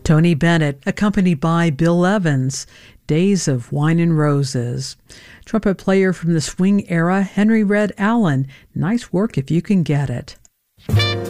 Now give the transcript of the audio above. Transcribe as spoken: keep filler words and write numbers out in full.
Tony Bennett, accompanied by Bill Evans, Days of Wine and Roses. Trumpet player from the swing era, Henry Red Allen, Nice Work If You Can Get It.